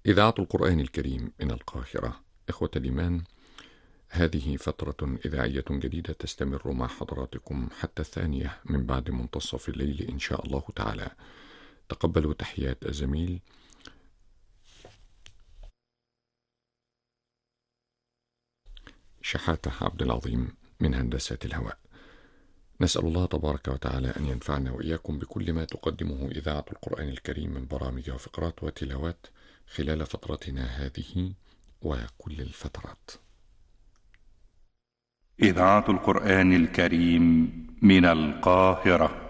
إذاعة القرآن الكريم من القاهرة. إخوة الإيمان، هذه فترة إذاعية جديدة تستمر مع حضراتكم حتى 2 من بعد منتصف الليل إن شاء الله تعالى. تقبلوا تحيات الزميل شحاتة عبد العظيم من هندسة الهواء. نسأل الله تبارك وتعالى أن ينفعنا وإياكم بكل ما تقدمه إذاعة القرآن الكريم من برامج وفقرات وتلاوات خلال فترتنا هذه وكل الفترات. إذاعة القرآن الكريم من القاهرة.